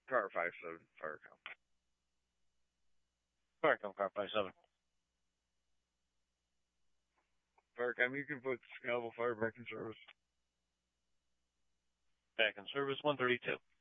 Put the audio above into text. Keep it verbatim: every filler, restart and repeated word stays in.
Car five seven, Firecom. Firecom, car five seven. Firecom, you can put Scalable Fire back in service. Back in service, one thirty-two.